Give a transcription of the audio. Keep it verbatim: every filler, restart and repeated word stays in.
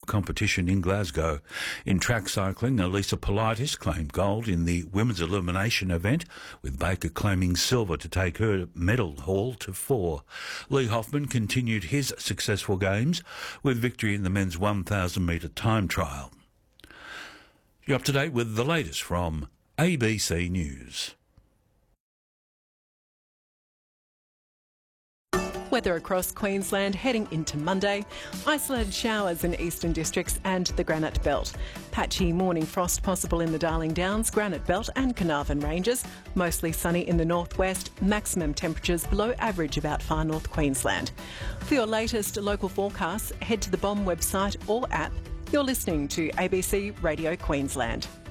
competition in Glasgow. In track cycling, Elisa Politis claimed gold in the women's elimination event, with Baker claiming silver to take her medal haul to four. Lee Hoffman continued his successful games with victory in the men's one thousand metre time trial. You're up to date with the latest from A B C News. Weather across Queensland heading into Monday. Isolated showers in eastern districts and the Granite Belt. Patchy morning frost possible in the Darling Downs, Granite Belt and Carnarvon Ranges. Mostly sunny in the northwest. Maximum temperatures below average about far north Queensland. For your latest local forecasts, head to the B O M website or app. You're listening to A B C Radio Queensland.